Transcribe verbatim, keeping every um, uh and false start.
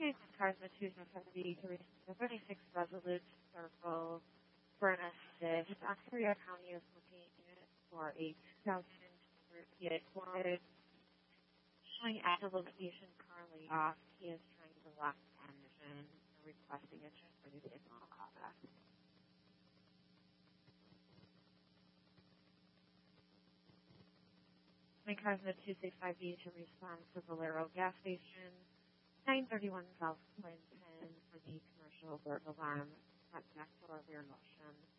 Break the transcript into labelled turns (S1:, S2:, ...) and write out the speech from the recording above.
S1: Morning, cars at two seventy to reach the thirty-six Resolute Circle for an assist. Ontario County is looking for a two thousand Fiat Forward showing at the location currently off. He is trying to lock the engine and requesting a transfer to the Islam callback. My cars at two sixty-five B to respond to Valero gas station. nine thirty-one South Clinton for the commercial alert alarm at back door rear motion.